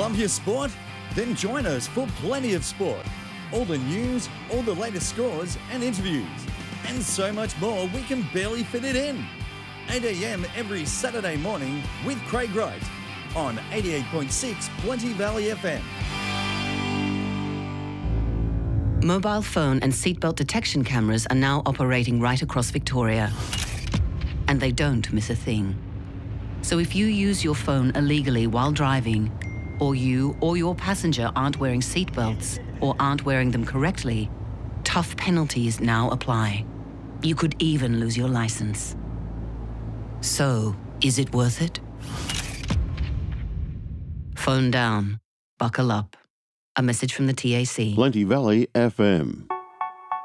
Love your sport? Then join us for Plenty of Sport. All the news, all the latest scores and interviews, and so much more we can barely fit it in. 8 a.m. every Saturday morning with Craig Wright on 88.6 Plenty Valley FM. Mobile phone and seatbelt detection cameras are now operating right across Victoria. And they don't miss a thing. So if you use your phone illegally while driving, or you or your passenger aren't wearing seatbelts or aren't wearing them correctly, tough penalties now apply. You could even lose your license. So, is it worth it? Phone down. Buckle up. A message from the TAC. Plenty Valley FM.